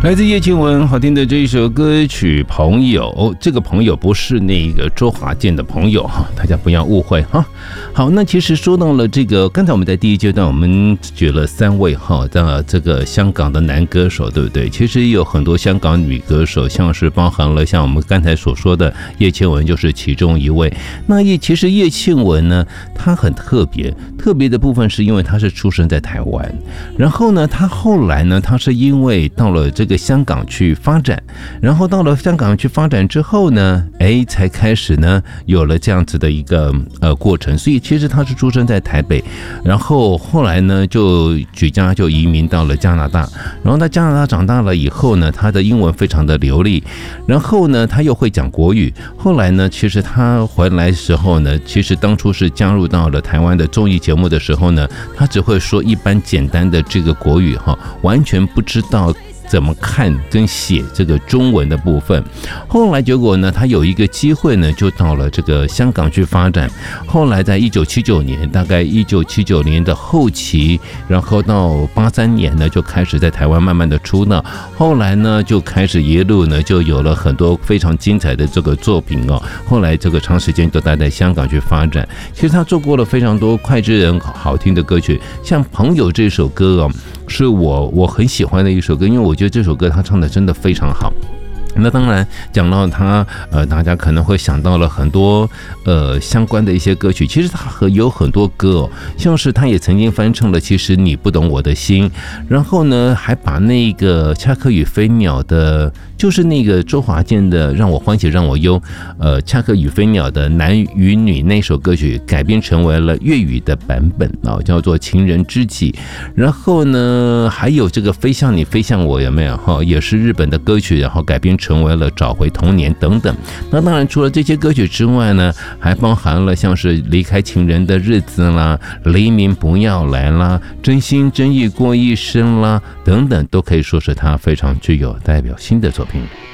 来自叶倩文好听的这一首歌曲《朋友》，这个朋友不是那个周华健的朋友哈，大家不要误会哈。好，那其实说到了这个，刚才我们在第一阶段我们举了3位哈的这个香港的男歌手，对不对？其实也有很多香港女歌手，像是包含了像我们刚才所说的叶倩文就是其中一位。那其实叶倩文呢，她很特别的部分是因为她是出生在台湾，然后呢，她后来呢，她是因为到了这个香港去发展，然后到了香港去发展之后呢，才开始呢有了这样子的一个过程。所以其实他是出生在台北，然后后来呢就举家就移民到了加拿大，然后在加拿大长大了以后呢，他的英文非常的流利，然后呢他又会讲国语。后来呢，其实他回来的时候呢，其实当初是加入到了台湾的综艺节目的时候呢，他只会说一般简单的这个国语哈，完全不知道怎么看跟写这个中文的部分。后来结果呢，他有一个机会呢，就到了这个香港去发展。后来在1979年，大概1979年的后期，然后到83年呢，就开始在台湾慢慢的出道。后来呢，就开始一路呢，就有了很多非常精彩的这个作品哦。后来这个长时间都待在香港去发展。其实他做过了非常多脍炙人口好听的歌曲，像《朋友》这首歌哦，是我很喜欢的一首歌，因为我觉得这首歌他唱的真的非常好。那当然讲到他大家可能会想到了很多相关的一些歌曲。其实他有很多歌哦，像是他也曾经翻唱了其实你不懂我的心，然后呢还把那个恰克与飞鸟的，就是那个周华健的让我欢喜让我忧，恰克与飞鸟的男与女那首歌曲改编成为了粤语的版本哦，叫做情人知己。然后呢还有这个飞向你飞向我，有没有哈，也是日本的歌曲，然后改编成为了找回童年等等。那当然除了这些歌曲之外呢，还包含了像是离开情人的日子啦，黎明不要来啦，真心真意过一生啦等等，都可以说是他非常具有代表性的作品。